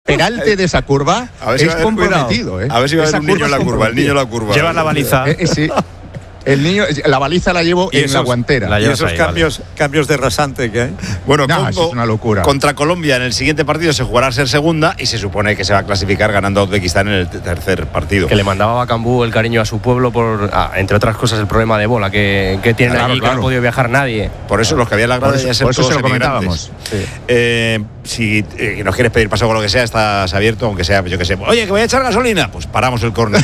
peralte de esa curva es comprometido. A ver si va a haber un niño en la curva. El niño en la curva. Lleva la baliza. Sí. El niño, la baliza la llevo en la guantera. Y esos cambios de rasante que hay. Bueno, eso Congo es una locura. Contra Colombia en el siguiente partido se jugará a ser segunda y se supone que se va a clasificar ganando a Uzbekistán en el tercer partido. Que le mandaba a Bakambú el cariño a su pueblo por, entre otras cosas, el problema de bola que tienen allí, que no ha podido viajar nadie. Por eso los que había en la grada ya ser por eso todos se lo comentábamos. Sí. Si nos quieres pedir paso con lo que sea, estás abierto, aunque sea, yo que sé. Oye, que voy a echar gasolina, pues paramos el córner.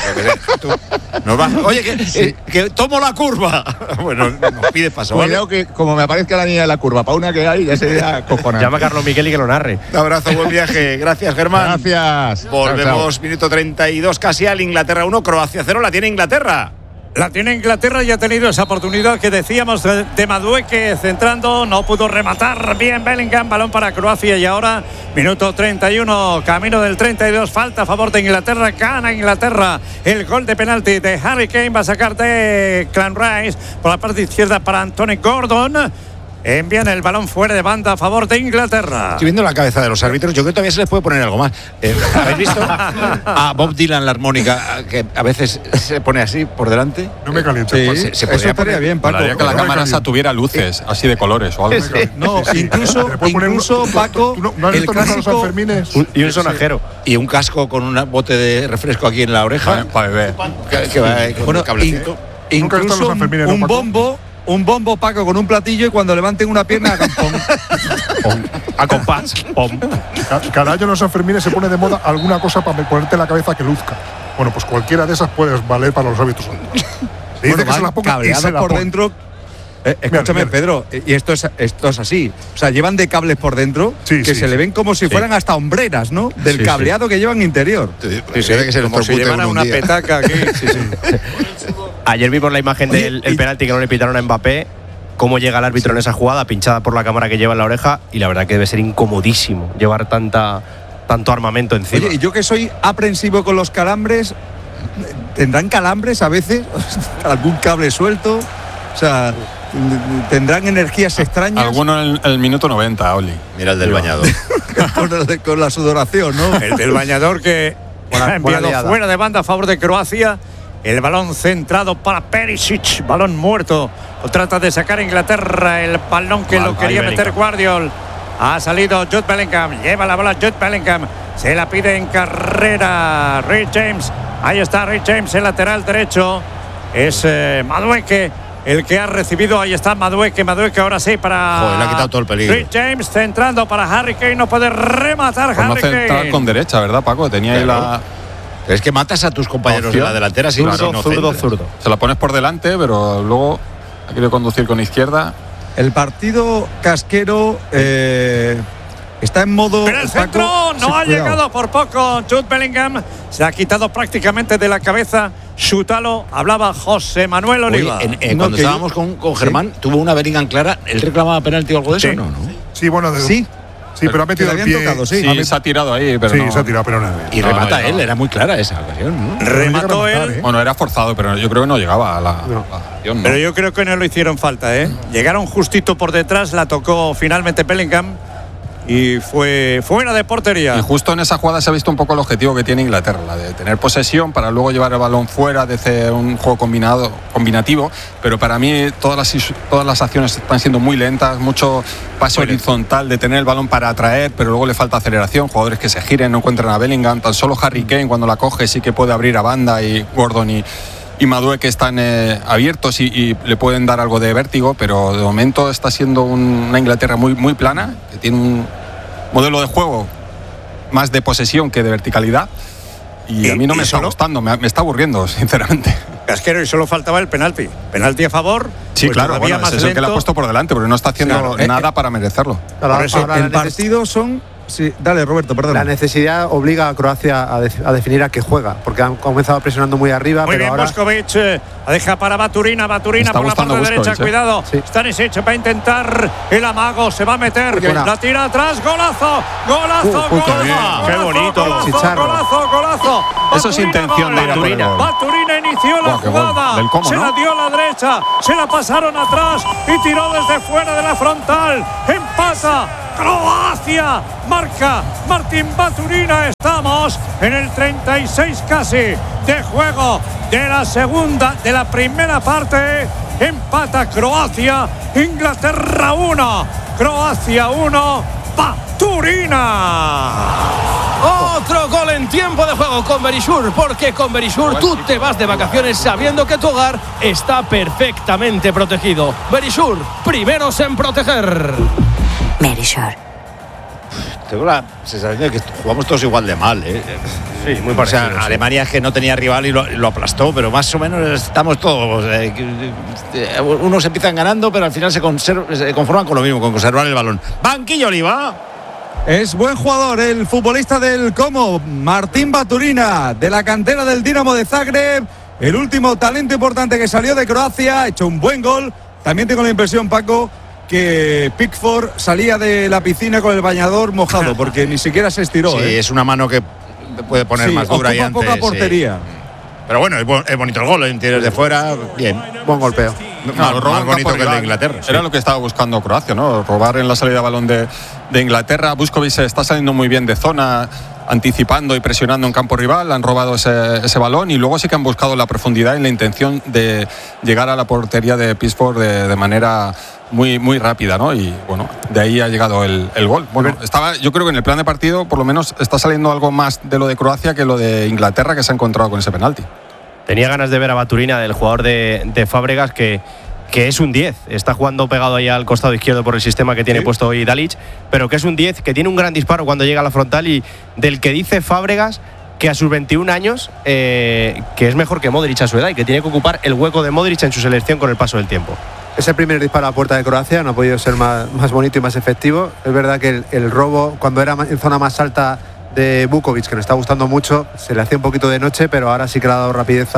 Oye, que tomo la curva. Bueno, nos pide paso. Cuidado que como me aparezca la niña de la curva, para una que hay, ya sería cojonante. Llama a Carlos Miquel y que lo narre. Un abrazo, buen viaje. Gracias, Germán. Gracias. Volvemos, chao. minuto 32 casi al Inglaterra 1, Croacia 0, la tiene Inglaterra. La tiene Inglaterra y ha tenido esa oportunidad que decíamos de Madueke centrando, no pudo rematar bien Bellingham, balón para Croacia y ahora minuto 31, camino del 32, falta a favor de Inglaterra, gana Inglaterra, el gol de penalti de Harry Kane va a sacar de Clan Rice por la parte izquierda para Anthony Gordon. Envían el balón fuera de banda a favor de Inglaterra. Estoy viendo la cabeza de los árbitros. Yo creo que todavía se les puede poner algo más. ¿Habéis visto a Bob Dylan la armónica que a veces se pone así por delante? No me calientes. Sí, se Eso estaría bien, Paco. Molaría que la cámara esa tuviera luces así de colores o algo. No, incluso Paco, ¿no has el visto nunca los clásico Sanfermines? Y un sonajero. Y un casco con un bote de refresco aquí en la oreja. Para beber. Que va con un cablecito. Nunca he visto los Sanfermines, ¿no, Paco? Un bombo, Paco, con un platillo y cuando levanten una pierna hagan pom. A compás. Cada año en los Sanfermines se pone de moda alguna cosa para ponerte en la cabeza que luzca. Bueno, pues cualquiera de esas puedes valer para los hábitos. Le dice que se la ponga y cableados se la por pone. dentro. Escúchame, Mira. Pedro, y esto es así. O sea, llevan de cables por dentro que se le ven como si fueran hasta hombreras, ¿no? Del cableado que llevan interior. Que se Como si llevara una petaca aquí. Ayer vimos la imagen del penalti que no le pitaron a Mbappé, cómo llega el árbitro en esa jugada, pinchada por la cámara que lleva en la oreja, y la verdad que debe ser incomodísimo llevar tanto armamento encima. Oye, y yo que soy aprensivo con los calambres, ¿tendrán calambres a veces? ¿Algún cable suelto? O sea, ¿tendrán energías extrañas? Alguno en el minuto 90, Oli. Mira el del bañador. con la sudoración, ¿no? El del bañador que ha enviado fuera de banda a favor de Croacia. El balón centrado para Perisic, balón muerto. Lo trata de sacar Inglaterra, el balón que lo quería meter Guardiol. Ha salido Jude Bellingham, lleva la bola Jude Bellingham. Se la pide en carrera Reece James. Ahí está Reece James, el lateral derecho. Es Madueke el que ha recibido. Ahí está Madueke ahora sí para... Joder, le ha quitado todo el peligro. Reece James centrando para Harry Kane, no puede rematar Pues no Harry Kane. centrar con derecha, ¿verdad, Paco? Tenía ahí la... Es que matas a tus compañeros Opción. de la delantera sin Zurdo. Se la pones por delante, pero luego ha querido conducir con izquierda. El partido casquero está en modo... Pero el centro no ha llegado por poco. Jude Bellingham se ha quitado prácticamente de la cabeza. Chútalo, hablaba José Manuel Oliva. Cuando estábamos con Germán, tuvo una Bellingham clara. ¿Él reclamaba penalti o algo de eso? Sí. No. Sí, bueno, sí, pero ha metido el pie. Tocado, sí. Sí, se ha tirado ahí, pero Sí, no. se ha tirado, pero nada. Y remata él, era muy clara esa ocasión, ¿no? Remató él. Bueno, era forzado, pero yo creo que no llegaba a la acción, ¿no? Pero yo creo que no lo hicieron falta, ¿eh? Llegaron justito por detrás, la tocó finalmente Bellingham y fue fuera de portería. Y justo en esa jugada se ha visto un poco el objetivo que tiene Inglaterra, la de tener posesión para luego llevar el balón fuera, de hacer un juego combinativo, pero para mí todas las acciones están siendo muy lentas, mucho pase horizontal de tener el balón para atraer, pero luego le falta aceleración, jugadores que se giren, no encuentran a Bellingham, tan solo Harry Kane cuando la coge sí que puede abrir a banda y Gordon y Madueke están abiertos y le pueden dar algo de vértigo, pero de momento está siendo una Inglaterra muy, muy plana, que tiene un modelo de juego más de posesión que de verticalidad, y a mí no me está gustando, me está aburriendo, sinceramente. Casquero, y solo faltaba el penalti. Penalti a favor. Sí, pues claro, todavía bueno, más es el que le ha puesto por delante, porque no está haciendo nada para merecerlo. Por eso, el partido son... Sí, dale, Roberto, perdón. La necesidad obliga a Croacia a definir a qué juega, porque han comenzado presionando muy arriba, muy pero bien, ahora... Buskovic la deja para Baturina por la parte derecha, cuidado. Sí. Stanisic va a intentar el amago, se va a meter, la tira atrás, golazo. Qué bonito. Golazo. Eso es intención de Baturina. Baturina inició la jugada, Cómo, se ¿no? la dio a la derecha, se la pasaron atrás y tiró desde fuera de la frontal. Empata Croacia, marca Martín Baturina. Estamos en el 36 casi de juego de la primera parte. Empata Croacia, Inglaterra 1, Croacia 1, Baturina. Otro gol en tiempo de juego con Berisur, porque con Berisur tú te vas de vacaciones sabiendo que tu hogar está perfectamente protegido. Berisur, primeros en proteger. Berisur. Tengo la sensación de que jugamos todos igual de mal, ¿eh? Sí, muy O sea, parecido. Sí. Alemania es que no tenía rival y lo aplastó, pero más o menos estamos todos. Unos empiezan ganando, pero al final se conforman con lo mismo, con conservar el balón. Banquillo Oliva. Es buen jugador el futbolista del Como, Martín Baturina, de la cantera del Dinamo de Zagreb, el último talento importante que salió de Croacia, ha hecho un buen gol. También tengo la impresión, Paco, que Pickford salía de la piscina con el bañador mojado, porque ni siquiera se estiró. Sí, es una mano que puede poner más dura y antes. Poca portería. Sí. Pero bueno, es bonito el gol, en tiros de fuera, bien. Buen golpeo. Más bonito que el de Inglaterra. Era lo que estaba buscando Croacia, ¿no? Robar en la salida de balón de Inglaterra. Vuskovic está saliendo muy bien de zona, anticipando y presionando en campo rival. Han robado ese balón y luego sí que han buscado la profundidad y la intención de llegar a la portería de Pickford de manera muy, muy rápida, ¿no? Y bueno, de ahí ha llegado el gol. Bueno, yo creo que en el plan de partido por lo menos está saliendo algo más de lo de Croacia que lo de Inglaterra, que se ha encontrado con ese penalti. Tenía ganas de ver a Baturina, del jugador de Fábregas, que es un 10. Está jugando pegado ahí al costado izquierdo por el sistema que tiene puesto hoy Dalic, pero que es un 10, que tiene un gran disparo cuando llega a la frontal y del que dice Fábregas que a sus 21 años que es mejor que Modric a su edad y que tiene que ocupar el hueco de Modric en su selección con el paso del tiempo. Es el primer disparo a la puerta de Croacia, no ha podido ser más bonito y más efectivo. Es verdad que el robo, cuando era en zona más alta de Vukovic, que nos está gustando mucho, se le hacía un poquito de noche, pero ahora sí que le ha dado rapidez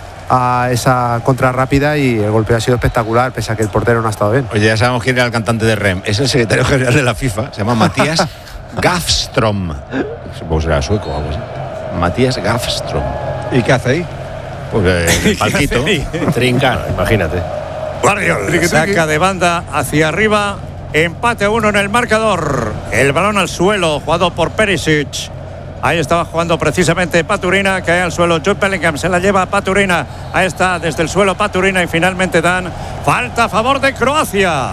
a esa contra rápida y el golpe ha sido espectacular, pese a que el portero no ha estado bien. Oye, ya sabemos quién era el cantante de REM. Es el secretario general de la FIFA, se llama Matías Gafström. Supongo que será sueco o algo así. Matías Gafström. ¿Y qué hace ahí? Pues el palquito, trincar, imagínate. Guardiol saca de banda hacia arriba. Empate 1 en el marcador. El balón al suelo, jugado por Perisic. Ahí estaba jugando precisamente Baturina, cae al suelo. Jude Bellingham se la lleva a Baturina. Ahí está desde el suelo Baturina y finalmente dan falta a favor de Croacia.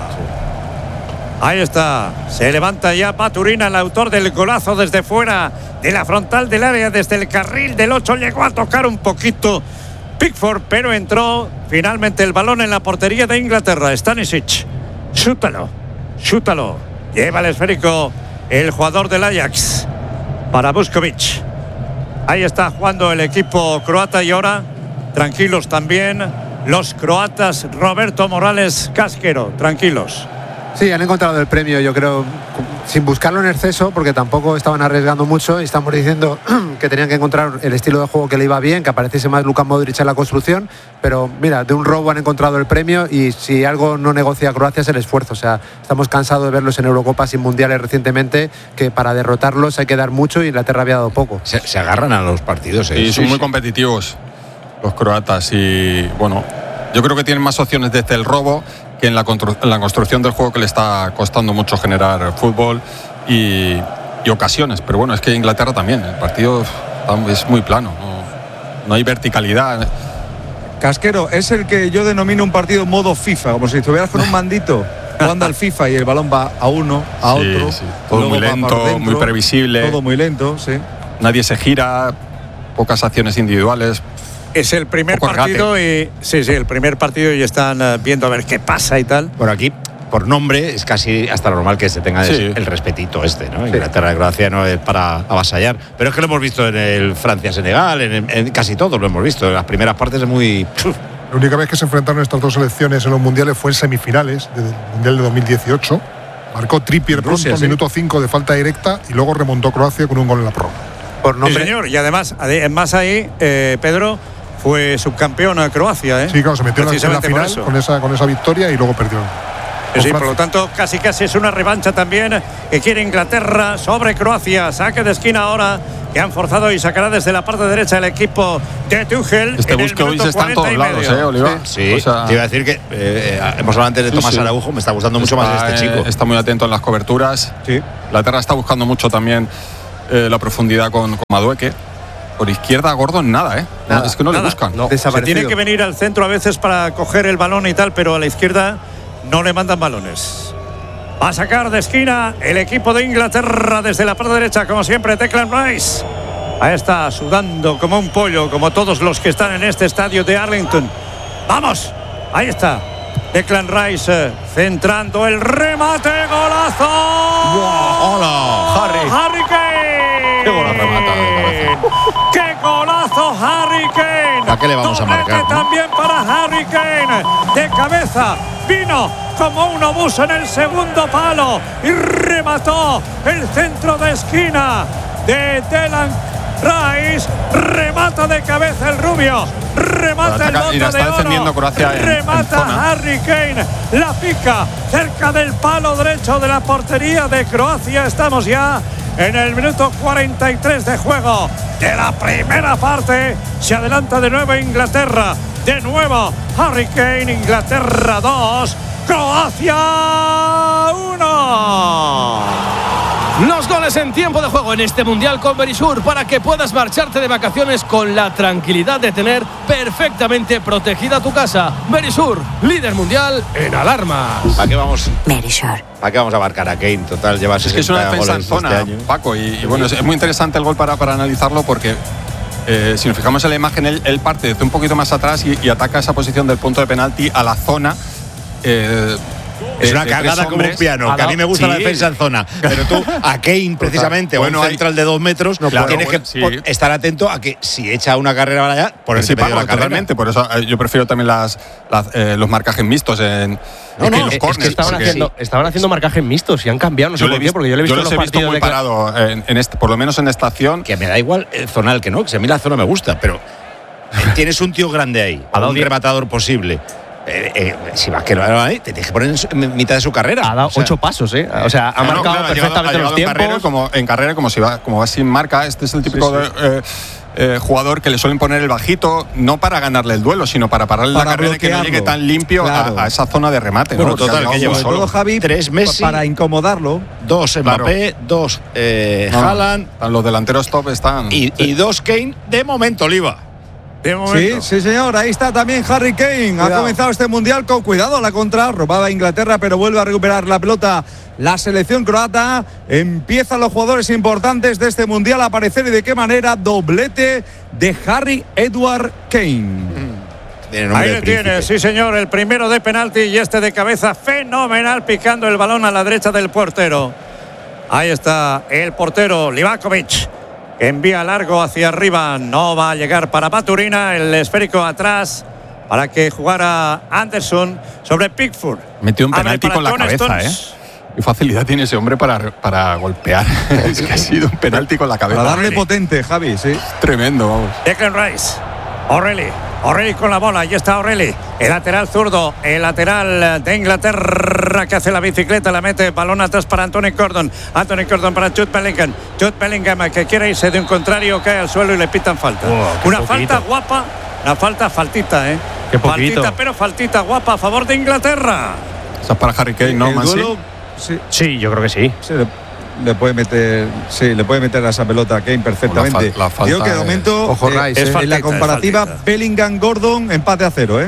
Ahí está, se levanta ya Baturina, el autor del golazo desde fuera de la frontal del área, desde el carril del 8. Llegó a tocar un poquito Pickford, pero entró finalmente el balón en la portería de Inglaterra. Stanisic, chútalo. Lleva el esférico el jugador del Ajax para Vuskovic. Ahí está jugando el equipo croata y ahora tranquilos también los croatas. Roberto Morales, Casquero, tranquilos. Sí, han encontrado el premio, yo creo, sin buscarlo en exceso, porque tampoco estaban arriesgando mucho y estamos diciendo que tenían que encontrar el estilo de juego que le iba bien, que apareciese más Luka Modric en la construcción, pero mira, de un robo han encontrado el premio y si algo no negocia Croacia es el esfuerzo. O sea, estamos cansados de verlos en Eurocopas y Mundiales recientemente, que para derrotarlos hay que dar mucho y Inglaterra había dado poco. Se agarran a los partidos. Y son muy competitivos los croatas y bueno, yo creo que tienen más opciones desde el robo que en la construcción del juego, que le está costando mucho generar fútbol y ocasiones. Pero bueno, es que Inglaterra también, el partido es muy plano, no hay verticalidad. Casquero, es el que yo denomino un partido modo FIFA, como si estuvieras con un mandito jugando al FIFA y el balón va a uno, a otro. Sí. Todo muy lento, muy previsible. Todo muy lento, sí. Nadie se gira, pocas acciones individuales. Es el primer partido y el primer partido y están viendo a ver qué pasa y tal. Bueno, aquí por nombre es casi hasta normal que se tenga el respetito ¿no? Inglaterra y Croacia no es para avasallar, pero es que lo hemos visto en el Francia-Senegal, en casi todo lo hemos visto. En las primeras partes es muy... La única vez que se enfrentaron estas dos selecciones en los mundiales fue en semifinales del Mundial de 2018. Marcó Trippier pronto, minuto 5 de falta directa y luego remontó Croacia con un gol en la prórroga. Por nombre. Sí, señor, y además ahí, Pedro, fue subcampeón a Croacia, ¿eh? Sí, claro, se metió en la final con esa victoria y luego perdió. Sí, por lo tanto, casi es una revancha también que quiere Inglaterra sobre Croacia. Saque de esquina ahora que han forzado y sacará desde la parte derecha el equipo de Tuchel. Este Vuskovic está en todos lados, Oliva. Sí, o sea, te iba a decir que hemos hablado antes de Tomás Araujo, me está gustando mucho más este chico. Está muy atento en las coberturas. Sí. Inglaterra está buscando mucho también la profundidad con Madueke. Por izquierda, Gordon, nada, ¿eh? Nada, es que no nada. le buscan. No. Se tiene que venir al centro a veces para coger el balón y tal, pero a la izquierda no le mandan balones. Va a sacar de esquina el equipo de Inglaterra desde la parte derecha, como siempre, Declan Rice. Ahí está, sudando como un pollo, como todos los que están en este estadio de Arlington. ¡Vamos! Ahí está. Declan Rice centrando el remate, golazo. ¡Hola! Harry Kane. ¡Qué golazo remata de cabeza! ¡Qué golazo, Harry Kane! ¿A qué le vamos a marcar, no? También para Harry Kane. De cabeza vino como un obús en el segundo palo y remató el centro de esquina de Declan Rice. Remata de cabeza el rubio. Remata el bote está de defendiendo oro. Croacia en Remata zona. Harry Kane. La pica cerca del palo derecho de la portería de Croacia. Estamos ya en el minuto 43 de juego de la primera parte. Se adelanta de nuevo Inglaterra. De nuevo Harry Kane. Inglaterra 2, Croacia 1. Los goles en tiempo de juego en este Mundial con Verisur para que puedas marcharte de vacaciones con la tranquilidad de tener perfectamente protegida tu casa. Verisur, líder mundial en alarmas. ¿Para qué vamos? Verisur. ¿Para qué vamos a marcar a Kane? Total, lleva 60 Es que es una defensa en goles zona, este año. Paco, y bueno, es muy interesante el gol para analizarlo porque si nos fijamos en la imagen, él parte desde un poquito más atrás y ataca esa posición del punto de penalti a la zona. Es una cagada como un piano, que a mí me gusta la defensa en zona. Pero tú, a Kane precisamente, bueno, o un central de 2 metros, tienes que estar atento a que si echa una carrera para allá, por sí, medio de la carrera. totalmente. Por eso yo prefiero también los marcajes mixtos en los corners. Es que estaban haciendo marcajes mixtos y han cambiado, no sé por qué, porque yo le he visto los he visto muy parados, por lo menos en esta acción. Que me da igual el zonal que no, que a mí la zona me gusta, pero tienes un tío grande ahí, un rematador posible. Si vas que no ahí, te tienes que poner en mitad de su carrera. Ha dado 8 pasos, ¿eh? O sea, ha marcado perfectamente los tiempos. En carrera, como va sin marca. Este es el típico jugador que le suelen poner el bajito, no para ganarle el duelo, sino para pararle la carrera y que no llegue tan limpio a esa zona de remate. Bueno, ¿no? total, que lleva sobre todo Javi, 3 Messi, para incomodarlo. 2 Mbappé, 2 Haaland. Los delanteros top están. Y 2 Kane, de momento, Oliva. Sí, señor, ahí está también Harry Kane. Cuidado. Ha comenzado este mundial con cuidado a la contra, robaba Inglaterra, pero vuelve a recuperar la pelota la selección croata. Empiezan los jugadores importantes de este mundial a aparecer, y de qué manera. Doblete de Harry Edward Kane. Ahí le tiene, sí señor, el primero de penalti y este de cabeza fenomenal, picando el balón a la derecha del portero. Ahí está el portero Livakovic. Envía largo hacia arriba, no va a llegar para Baturina, el esférico atrás para que jugara Anderson sobre Pickford. Metió un penalti con la cabeza, Qué facilidad tiene ese hombre para golpear. Es que ha sido un penalti con la cabeza. Para darle potente, Javi, sí. Tremendo, vamos. Declan Rice, O'Reilly con la bola, ahí está O'Reilly, el lateral zurdo, el lateral de Inglaterra que hace la bicicleta, la mete, balón atrás para Anthony Gordon para Jude Bellingham que quiere irse de un contrario, cae al suelo y le pitan falta. Una falta guapa, faltita, Qué poquito. Faltita, pero faltita guapa a favor de Inglaterra. Esa es para Harry Kane, ¿no? Sí, yo creo que sí. Le puede meter a esa pelota a Kane perfectamente. La falta Digo que de momento en la comparativa Bellingham-Gordon, empate a 0,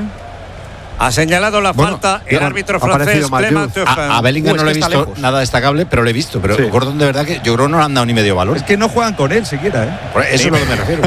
Ha señalado la falta el árbitro francés Clément Turpin. A Bellingham no le he visto nada destacable, pero le he visto. Pero Gordon, de verdad, que yo creo que no le han dado ni medio valor. Es que no juegan con él siquiera, Eso es lo que me refiero.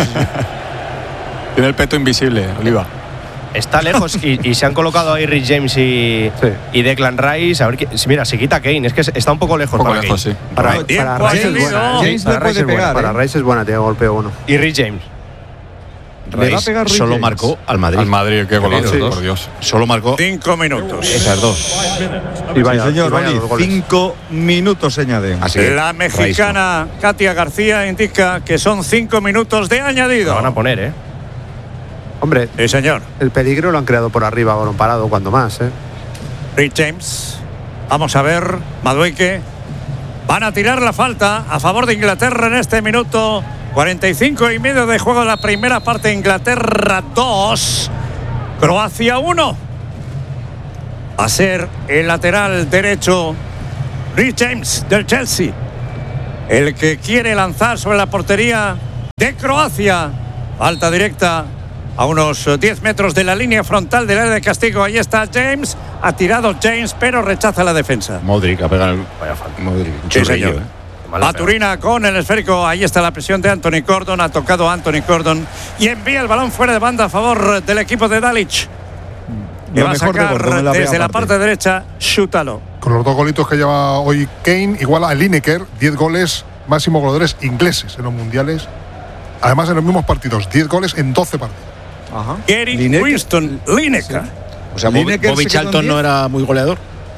Tiene el peto invisible, Oliva. Está lejos y se han colocado ahí Rich James y Declan Rice. A ver, mira, se quita Kane. Es que está un poco lejos. Un poco lejos, sí. Para Rice es buena. James le puede pegar. Para Rice es buena, tiene golpeo bueno. Y Rich James. Le va a pegar Rich solo James. marcó al Madrid. Al Madrid, qué golazo, por Dios. Solo marcó 5 minutos. esas 2. Y vaya, señor, vaya 5 minutos se añaden. Así que La mexicana Katia García indica que son 5 minutos de añadido. Lo van a poner, Hombre, sí, señor. el peligro lo han creado por arriba, balón parado, cuando más, Rich James. Vamos a ver, Madueke. Van a tirar la falta a favor de Inglaterra en este minuto 45 y medio de juego de la primera parte. Inglaterra 2, Croacia 1. Va a ser el lateral derecho Rich James del Chelsea. el que quiere lanzar sobre la portería de Croacia. Falta directa a unos 10 metros de la línea frontal del área de castigo. Ahí está James. Ha tirado James, pero rechaza la defensa. Modric ha pegado el. Vaya falta. Modric. Sí, señor. Baturina con el esférico. Ahí está la presión de Anthony Gordon. Ha tocado Anthony Gordon y envía el balón fuera de banda a favor del equipo de Dalic. Le va a sacar desde la parte derecha Šutalo. Con los 2 golitos que lleva hoy Kane, igual a Lineker, 10 goles, máximo goleadores ingleses en los mundiales. Además, en los mismos partidos, 10 goles en 12 partidos. Ajá. Gary Winston Lineker. Sí. O sea, Bobby Charlton no era muy goleador.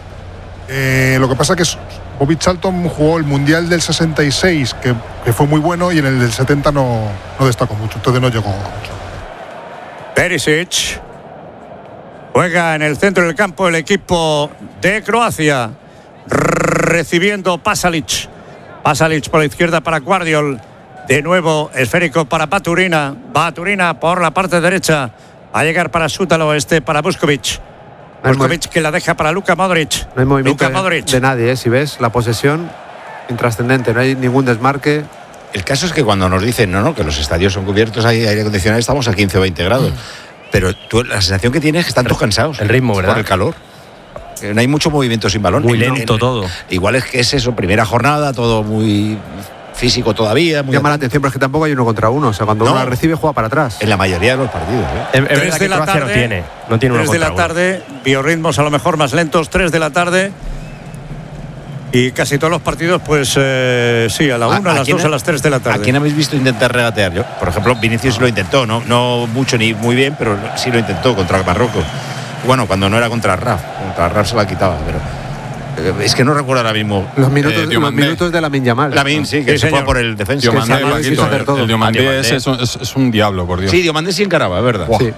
Lo que pasa es que Bobby Charlton jugó el Mundial del 66, que fue muy bueno, y en el del 70 no destacó mucho, entonces no llegó mucho. Perisic juega en el centro del campo el equipo de Croacia, recibiendo Pasalic. Pasalic por la izquierda para Guardiol. De nuevo esférico para Baturina. Baturina por la parte derecha. Va a llegar para Šutalo, para Vuskovic. Vuskovic que la deja para Luka Modric. No hay movimiento de nadie, si ves la posesión intrascendente, no hay ningún desmarque. El caso es que cuando nos dicen que los estadios son cubiertos, hay aire acondicionado, estamos a 15 o 20 grados. Pero la sensación que tienes es que están todos cansados. El ritmo, ¿verdad? Por el calor. No hay mucho movimiento sin balón. Muy lento todo. Igual es que es eso, primera jornada, todo muy físico todavía. Muy llama la atención, pero es que tampoco hay 1 contra 1. O sea, cuando uno la recibe, juega para atrás. En la mayoría de los partidos. Es verdad que Croacia no tiene 1 contra 1. 3 de la tarde, biorritmos a lo mejor más lentos, 3 de la tarde. Y casi todos los partidos, pues sí, a la 1, a las 2, a las 3 de la tarde. ¿A quién habéis visto intentar regatear? Yo, por ejemplo, Vinicius lo intentó, no mucho ni muy bien, pero sí lo intentó contra Marruecos. Bueno, cuando no era contra Raf. Contra Raf se la quitaba, pero es que no recuerdo ahora mismo. Los minutos de Lamine Yamal. Lamine, sí, que se fue por el defensa. El Diomandé es un diablo, por Dios. Sí, Diomandé sí encaraba, es verdad. Sí.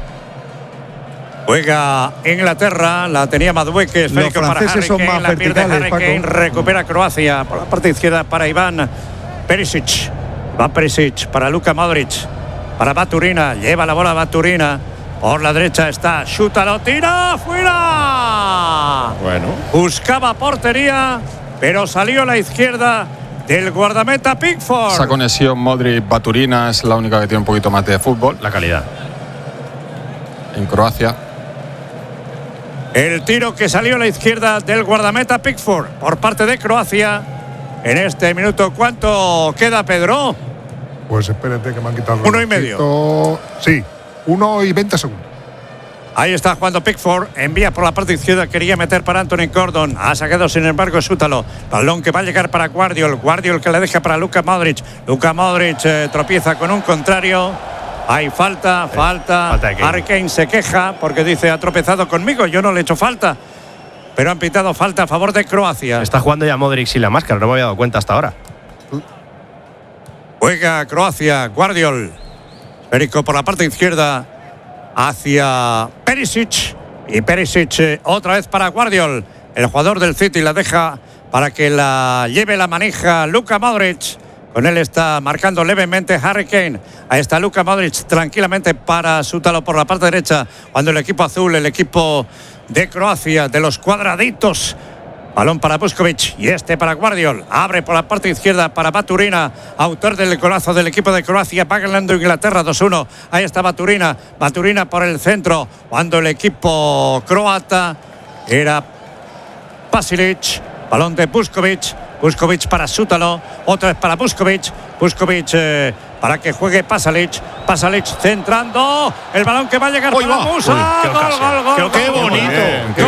Juega Inglaterra, la tenía Madueke, esférico para Harry Kane, la pierde Harry Kane, recupera Croacia por la parte izquierda para Iván Perisic. Va Perisic para Luka Modric, para Baturina, lleva la bola Baturina. Por la derecha está Šutalo, tira, fuera. Bueno. Buscaba portería, pero salió a la izquierda del guardameta Pickford. Esa conexión Modric-Baturina es la única que tiene un poquito más de fútbol. La calidad. En Croacia. El tiro que salió a la izquierda del guardameta Pickford por parte de Croacia. En este minuto, ¿cuánto queda, Pedro? Pues espérate que me han quitado 1 y medio. Sí, 1 y 20 segundos. Ahí está jugando Pickford, envía por la parte izquierda, quería meter para Anthony Gordon, ha sacado sin embargo Šutalo, balón que va a llegar para Guardiol que le deja para Luka Modric tropieza con un contrario. Hay falta. Harry Kane se queja porque dice: ha tropezado conmigo, yo no le he hecho falta. Pero han pitado falta a favor de Croacia. Está jugando ya Modric sin la máscara, no me había dado cuenta hasta ahora. Juega Croacia, Guardiol. Perico por la parte izquierda hacia Perisic. Y Perisic otra vez para Guardiol. El jugador del City la deja para que la lleve la manija Luka Modric. Con él está marcando levemente Harry Kane. Ahí está Luka Modric tranquilamente para Šutalo por la parte derecha. Cuando el equipo azul, el equipo de Croacia, de los cuadraditos. Balón para Vuskovic y para Guardiol. Abre por la parte izquierda para Baturina, autor del golazo del equipo de Croacia. Va ganando Inglaterra 2-1. Ahí está Baturina. Baturina por el centro. Cuando el equipo croata era Pasalic. Balón de Vuskovic. Vuskovic para Šutalo, otra vez para Vuskovic para que juegue Pasalic centrando, el balón que va a llegar para Musa. Gol, qué bonito.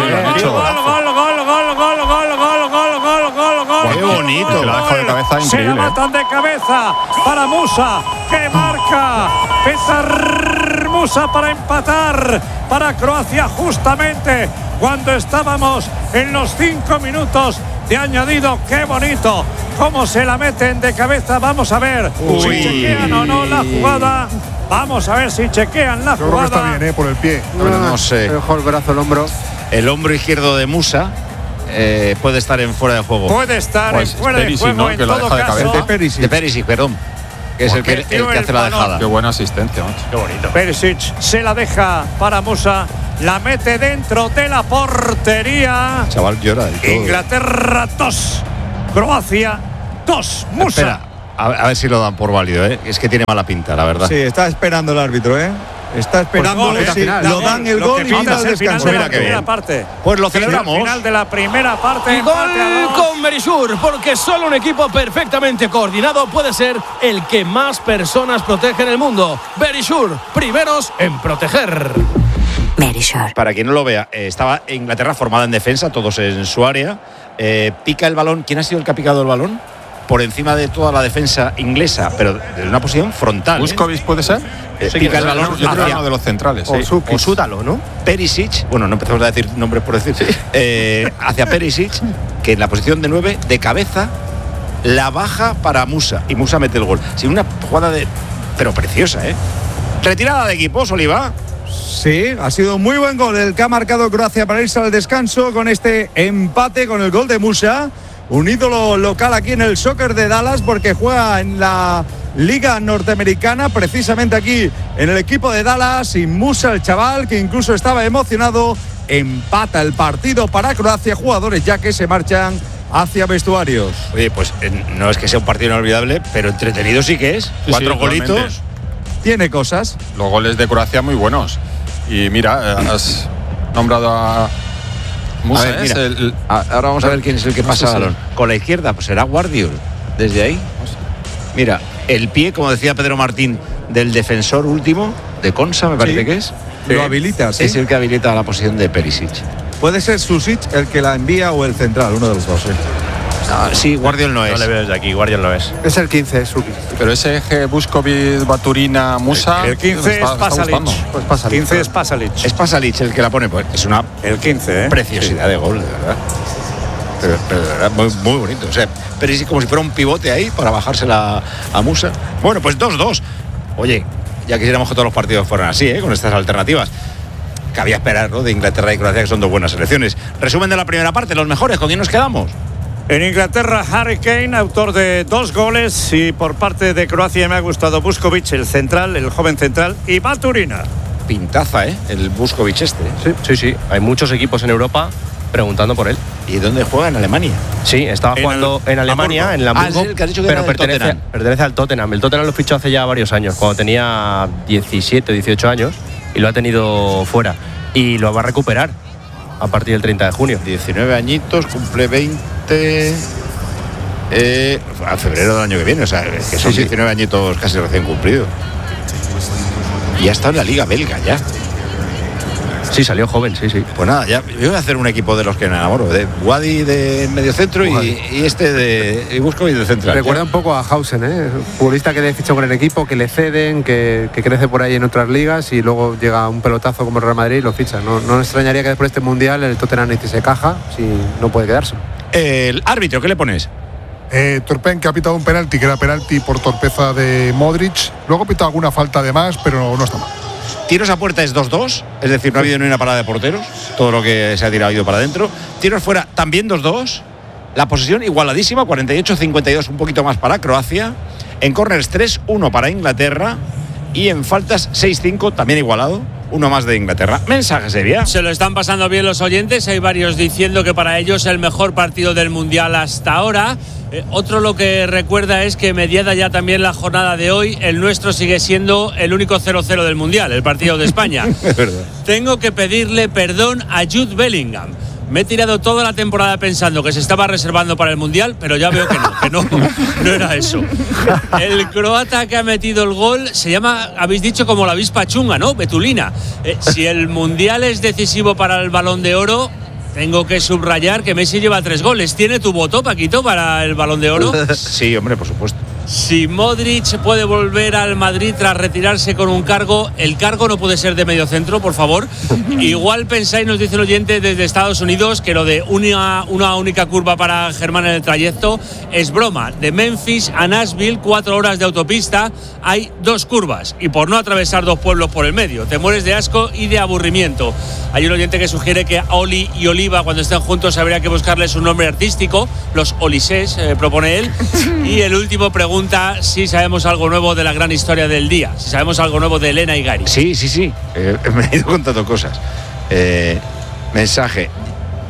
Qué bonito. Se la matan de cabeza para Musa, que marca Petar Musa para empatar para Croacia justamente cuando estábamos en los 5 minutos de añadido. Qué bonito cómo se la meten de cabeza. Vamos a ver si chequean o no la jugada. Vamos a ver si chequean la jugada. Creo que está bien, por el pie. No sé. Mejor el brazo, el hombro. El hombro izquierdo de Musa puede estar en fuera de juego. Puede estar en fuera de juego, ¿no? En todo caso. De Perisic, perdón. Que es el que hace la dejada. Qué buena asistencia, macho. Qué bonito. Perisic se la deja para Musa. La mete dentro de la portería. El chaval llora. Inglaterra 2, Croacia 2, Musa. Espera, a ver si lo dan por válido, ¿eh? Es que tiene mala pinta, la verdad. Sí, está esperando el árbitro, ¿eh? Está esperando Pues si lo dan el gol y manda al descanso. Mira qué bien. Parte. Pues lo celebramos. Final de la primera parte. Y gol con Berisur, porque solo un equipo perfectamente coordinado puede ser el que más personas protege en el mundo. Berisur, primeros en proteger. Berisur. Para quien no lo vea, estaba Inglaterra formada en defensa, todos en su área. Pica el balón. ¿Quién ha sido el que ha picado el balón? Por encima de toda la defensa inglesa, pero desde una posición frontal. ¿Buscovic puede ser? Pica el balón hacia hacia uno de los centrales. O Sútalo, ¿no? Perisic. Bueno, no empezamos a decir nombres por decir. Hacia Perisic, que en la posición de 9, de cabeza, la baja para Musa. Y Musa mete el gol. Sí, una jugada pero preciosa, ¿eh? Retirada de equipos, Oliva. Sí, ha sido muy buen gol el que ha marcado Croacia para irse al descanso con este empate, con el gol de Musa. Un ídolo local aquí en el soccer de Dallas, porque juega en la Liga Norteamericana, precisamente aquí en el equipo de Dallas. Y Musa, el chaval, que incluso estaba emocionado, empata el partido para Croacia. Jugadores ya que se marchan hacia vestuarios. Oye, pues no es que sea un partido inolvidable, pero entretenido sí que es. Sí, 4 sí, golitos. totalmente. Tiene cosas. Los goles de Croacia muy buenos. Y mira, has nombrado a Musa. A ver, mira, ahora vamos a ver quién es el que pasa el balón. Con la izquierda, pues será Guardiol. Desde ahí. Mira, el pie, como decía Pedro Martín, del defensor último, de Consa, me parece que es. Lo habilita, sí. Es el que habilita la posición de Perisic. Puede ser Susic el que la envía o el central, uno de los dos. Sí, Guardiol no es. No le veo desde aquí, Guardiol no es. Es el 15, es Sukic. Pero ese eje Buscovic, Baturina, Musa. El 15 es Pasalic. Pues Pasalic. 15 es Pasalic. Es Pasalic el que la pone, pues es una El 15, ¿eh? preciosidad de gol, de verdad. Pero de verdad, muy bonito. O sea, Perisic como si fuera un pivote ahí para bajársela a Musa. Bueno, pues 2-2. Oye, ya quisiéramos que todos los partidos fueran así, con estas alternativas. Cabía esperar, ¿no? De Inglaterra y Croacia, que son dos buenas selecciones. Resumen de la primera parte, los mejores, ¿con quién nos quedamos? En Inglaterra, Harry Kane, autor de 2 goles. Y por parte de Croacia me ha gustado Buscovic, el central, el joven central, y Baturina. Pintaza, el Buscovic este. Sí. Hay muchos equipos en Europa preguntando por él. ¿Y dónde juega? ¿En Alemania? Sí, estaba jugando en Alemania, en el Hamburgo, es el que has dicho que pero era del pertenece al Tottenham. El Tottenham lo fichó hace ya varios años, cuando tenía 17 o 18 años, y lo ha tenido fuera. Y lo va a recuperar a partir del 30 de junio. 19 añitos, cumple 20 a febrero del año que viene, o sea, que son 19 añitos casi recién cumplidos. Y ha estado en la Liga Belga ya. Sí, salió joven, sí. Pues nada, ya yo voy a hacer un equipo de los que me enamoro, de Wadi de mediocentro y este de Buscovic de central. Recuerda un poco a Hausen, futbolista que le fichó con el equipo, que le ceden, que crece por ahí en otras ligas y luego llega un pelotazo como el Real Madrid y lo ficha. No me extrañaría que después de este mundial el Tottenham se caja si no puede quedarse. El árbitro, ¿qué le pones? Turpen, que ha pitado un penalti, que era penalti por torpeza de Modric. Luego ha pitado alguna falta de más, pero no está mal. Tiros a puerta es 2-2, es decir, no ha habido ni una parada de porteros. Todo lo que se ha tirado ha ido para adentro. Tiros fuera también 2-2. La posesión igualadísima, 48-52, un poquito más para Croacia. En corners 3-1 para Inglaterra. Y en faltas 6-5, también igualado. Uno más de Inglaterra. Mensaje, Sevilla. Se lo están pasando bien los oyentes. Hay varios diciendo que para ellos es el mejor partido del Mundial hasta ahora. Otro lo que recuerda es que mediada ya también la jornada de hoy, el nuestro sigue siendo el único 0-0 del Mundial, el partido de España. Es verdad. Tengo que pedirle perdón a Jude Bellingham. Me he tirado toda la temporada pensando que se estaba reservando para el Mundial, pero ya veo que no era eso. El croata que ha metido el gol se llama, habéis dicho, como la avispa chunga, ¿no? Betulina. Si el Mundial es decisivo para el Balón de Oro, tengo que subrayar que Messi lleva 3 goles. ¿Tiene tu voto, Paquito, para el Balón de Oro? Sí, hombre, por supuesto. Si Modric puede volver al Madrid tras retirarse con un cargo, el cargo no puede ser de mediocentro, por favor. Igual pensáis, nos dice el oyente desde Estados Unidos, que lo de una única curva para Germán en el trayecto es broma. De Memphis a Nashville, 4 horas de autopista, hay 2 curvas. Y por no atravesar 2 pueblos por el medio, te mueres de asco y de aburrimiento. Hay un oyente que sugiere que Oli y Oliva, cuando estén juntos, habría que buscarles un nombre artístico. Los Olisés, propone él. Y el último pregunta si sabemos algo nuevo de la gran historia del día, si sabemos algo nuevo de Elena y Gary. Sí. Me he ido contando cosas. Mensaje.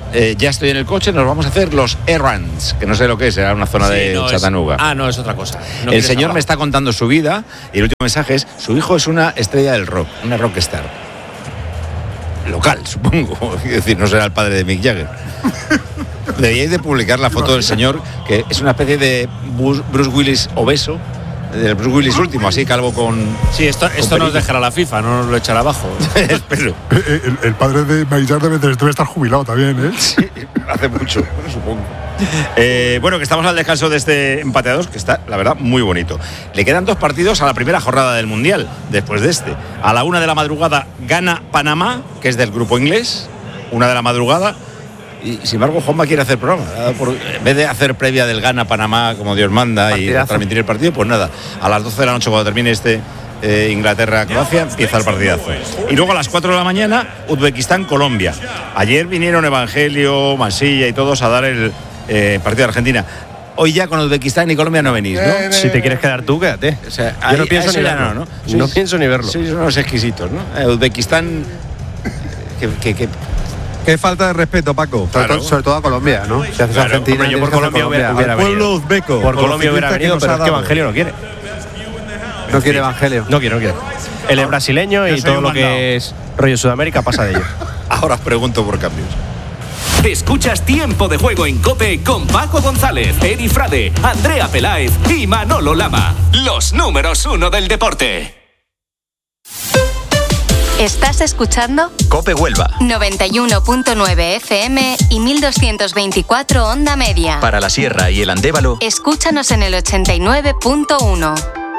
ya estoy en el coche, nos vamos a hacer los errands, que no sé lo que es, era una zona de Chattanooga. No, es otra cosa. No el señor me está contando su vida y el último mensaje es: su hijo es una estrella del rock, una rockstar. Local, supongo. Es decir, no será el padre de Mick Jagger. Deberíais de publicar la foto del señor, que es una especie de Bruce Willis obeso, del Bruce Willis último, así calvo con... Sí, esto nos dejará la FIFA, no nos lo echará abajo. Espero. El padre de Mick Jagger debe estar jubilado también, ¿eh? Sí, hace mucho, supongo. Bueno, que estamos al descanso de este empate a 2, que está, la verdad, muy bonito. Le quedan 2 partidos a la primera jornada del Mundial, después de este. A la 1 de la madrugada gana Panamá, que es del grupo inglés, 1 de la madrugada. Y sin embargo, Juanma quiere hacer programa. En vez de hacer previa del Ghana Panamá, como Dios manda, partidazo, y transmitir el partido, pues nada, a las 12 de la noche, cuando termine este Inglaterra-Croacia, empieza el partidazo. Y luego a las 4 de la mañana, Uzbekistán-Colombia. Ayer vinieron Evangelio, Masilla y todos a dar el partido de Argentina. Hoy ya con Uzbekistán y Colombia no venís, ¿no? Si te quieres quedar tú, quédate. O sea, yo no pienso ni verlo. No pienso ni verlo. Sois unos exquisitos, ¿no? Uzbekistán... Qué falta de respeto, Paco. Claro. Sobre todo a Colombia, ¿no? Si haces Argentina, hombre, yo por Colombia hubiera al pueblo uzbeco. Por Colombia hubiera venido, pero es que Evangelio no quiere. No quiere Evangelio. No quiere. Él es brasileño y todo lo que es rollo Sudamérica pasa de ello. Ahora os pregunto por cambios. Escuchas Tiempo de Juego en COPE con Paco González, Eri Frade, Andrea Peláez y Manolo Lama. Los números 1 del deporte. ¿Estás escuchando? COPE Huelva 91.9 FM y 1224 onda media. Para la Sierra y el Andévalo, escúchanos en el 89.1.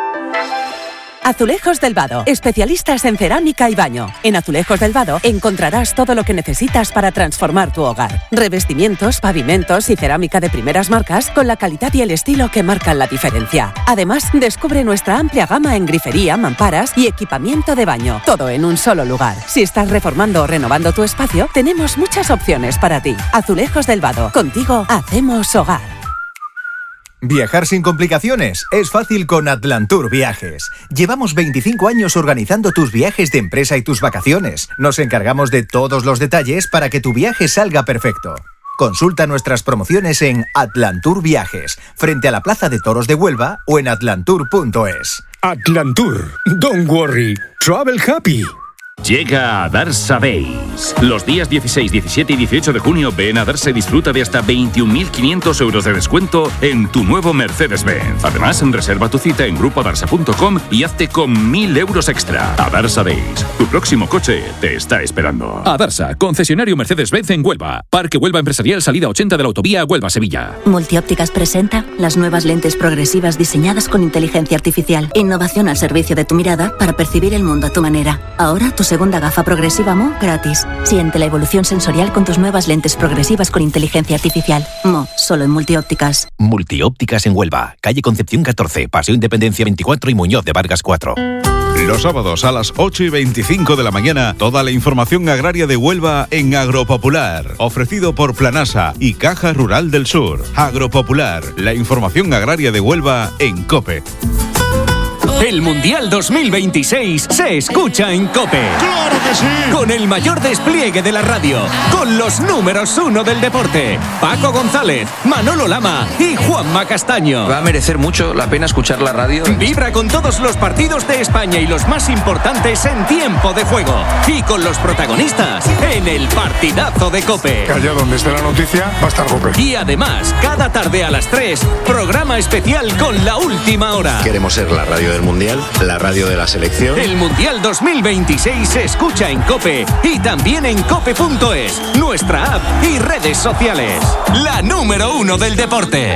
Azulejos del Vado, especialistas en cerámica y baño. En Azulejos del Vado encontrarás todo lo que necesitas para transformar tu hogar. Revestimientos, pavimentos y cerámica de primeras marcas con la calidad y el estilo que marcan la diferencia. Además, descubre nuestra amplia gama en grifería, mamparas y equipamiento de baño. Todo en un solo lugar. Si estás reformando o renovando tu espacio, tenemos muchas opciones para ti. Azulejos del Vado. Contigo hacemos hogar. Viajar sin complicaciones es fácil con Atlantour Viajes. Llevamos 25 años organizando tus viajes de empresa y tus vacaciones. Nos encargamos de todos los detalles para que tu viaje salga perfecto. Consulta nuestras promociones en Atlantour Viajes, frente a la Plaza de Toros de Huelva o en atlantour.es. Atlantour. Don't worry. Travel happy. Llega a Darsa Days. Los días 16, 17 y 18 de junio ven a Darsa y disfruta de hasta 21.500 euros de descuento en tu nuevo Mercedes-Benz. Además, reserva tu cita en grupodarsa.com y hazte con 1.000 euros extra. A Darsa Days. Tu próximo coche te está esperando. A Darsa, concesionario Mercedes-Benz en Huelva. Parque Huelva Empresarial, salida 80 de la autovía Huelva-Sevilla. Multiópticas presenta las nuevas lentes progresivas diseñadas con inteligencia artificial. Innovación al servicio de tu mirada para percibir el mundo a tu manera. Ahora tu segunda gafa progresiva Mo gratis. Siente la evolución sensorial con tus nuevas lentes progresivas con inteligencia artificial. Mo, solo en Multiópticas. Multiópticas en Huelva, calle Concepción 14, Paseo Independencia 24 y Muñoz de Vargas 4. Los sábados a las 8:25 de la mañana, toda la información agraria de Huelva en Agropopular. Ofrecido por Planasa y Caja Rural del Sur. Agropopular, la información agraria de Huelva en COPE. El Mundial 2026 se escucha en COPE. ¡Claro que sí! Con el mayor despliegue de la radio, con los números 1 del deporte, Paco González, Manolo Lama y Juanma Castaño. Va a merecer mucho la pena escuchar la radio. Vibra con todos los partidos de España y los más importantes en tiempo de juego. Y con los protagonistas en el partidazo de COPE. Que allá donde esté la noticia va a estar COPE. Y además, cada tarde a las 3, programa especial con la última hora. Queremos ser la radio del Mundial, la radio de la selección. El Mundial 2026 se escucha en COPE y también en cope.es, nuestra app y redes sociales. La número 1 del deporte.